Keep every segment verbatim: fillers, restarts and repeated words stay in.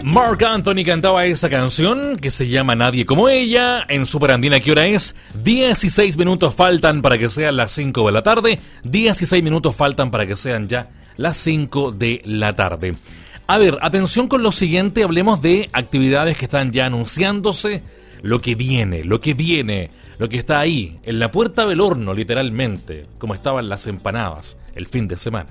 Marc Anthony cantaba esa canción que se llama Nadie Como Ella en Super Andina. ¿Qué hora es? dieciséis minutos faltan para que sean las cinco de la tarde. dieciséis minutos faltan para que sean ya las cinco de la tarde. A ver, atención con lo siguiente. Hablemos de actividades que están ya anunciándose. Lo que viene, lo que viene, lo que está ahí, en la puerta del horno, literalmente, como estaban las empanadas el fin de semana.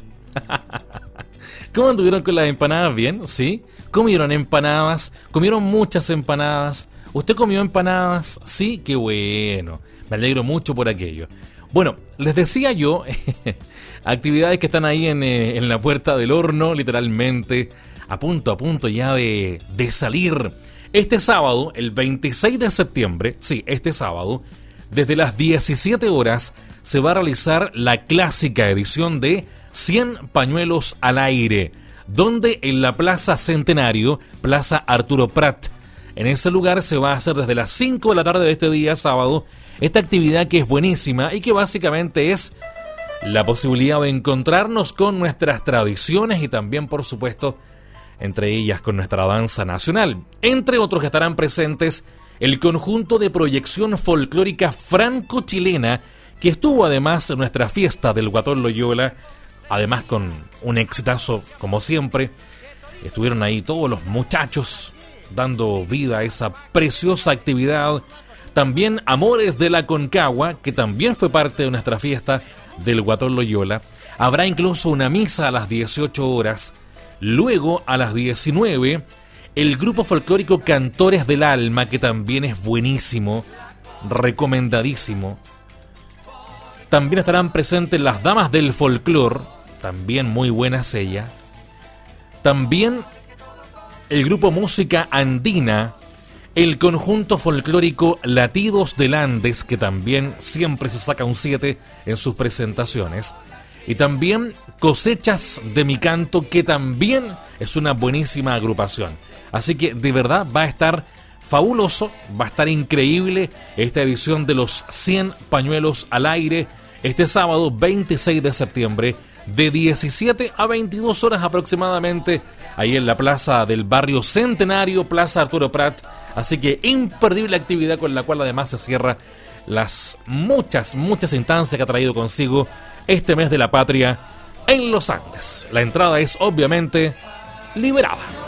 ¿Cómo anduvieron con las empanadas? ¿Bien? ¿Sí? ¿Comieron empanadas? ¿Comieron muchas empanadas? ¿Usted comió empanadas? Sí, qué bueno. Me alegro mucho por aquello. Bueno, les decía yo, actividades que están ahí en, eh, en la puerta del horno, literalmente, a punto, a punto ya de, de salir. Este sábado, el veintiséis de septiembre, sí, este sábado, desde las diecisiete horas, se va a realizar la clásica edición de cien pañuelos al aire, donde en la Plaza Centenario, Plaza Arturo Prat. En ese lugar se va a hacer desde las cinco de la tarde de este día sábado esta actividad que es buenísima y que básicamente es la posibilidad de encontrarnos con nuestras tradiciones y también, por supuesto, entre ellas con nuestra danza nacional. Entre otros que estarán presentes el conjunto de proyección folclórica franco-chilena que estuvo además en nuestra fiesta del Guatón Loyola, además con un exitazo como siempre. Estuvieron ahí todos los muchachos dando vida a esa preciosa actividad. También Amores de la Concagua, que también fue parte de nuestra fiesta del Guatón Loyola. Habrá incluso una misa a las dieciocho horas. Luego, a las diecinueve, el grupo folclórico Cantores del Alma, que también es buenísimo, recomendadísimo. También estarán presentes las Damas del Folclor, también muy buenas ellas. También el grupo Música Andina, el conjunto folclórico Latidos del Andes, que también siempre se saca un siete en sus presentaciones. Y también Cosechas de mi Canto, que también es una buenísima agrupación. Así que de verdad va a estar fabuloso, va a estar increíble esta edición de los cien pañuelos al aire este sábado veintiséis de septiembre de diecisiete a veintidós horas aproximadamente, ahí en la plaza del barrio Centenario, Plaza Arturo Prat. Así que imperdible actividad con la cual además se cierra las muchas, muchas instancias que ha traído consigo este mes de la patria en los Andes. La entrada es obviamente liberada.